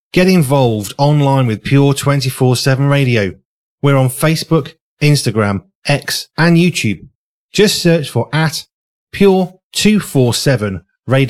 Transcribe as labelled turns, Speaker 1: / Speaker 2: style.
Speaker 1: Get involved online with Pure 24/7 Radio. We're on Facebook, Instagram, X and YouTube. Just search for @Pure 247 Radio.